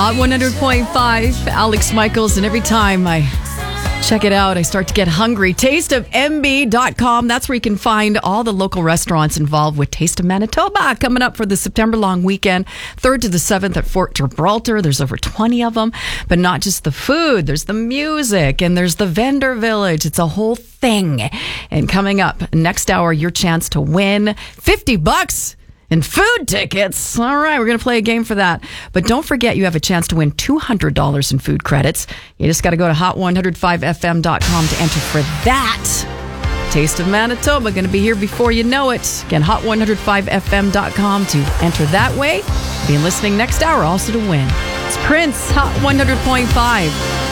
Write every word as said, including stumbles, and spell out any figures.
Hot one hundred point five, Alex Michaels, and every time I check it out, I start to get hungry. taste of m b dot com. That's where you can find all the local restaurants involved with Taste of Manitoba coming up for the September long weekend, third to the seventh at Fort Gibraltar. There's over twenty of them, but not just the food. There's the music and there's the vendor village. It's a whole thing. And coming up next hour, your chance to win fifty bucks. And food tickets. All right, we're going to play a game for that. But don't forget, you have a chance to win two hundred dollars in food credits. You just got to go to hot one oh five f m dot com to enter for that. Taste of Manitoba, going to be here before you know it. Again, hot one oh five f m dot com to enter that way. Be listening next hour also to win. It's Prince, Hot one hundred point five.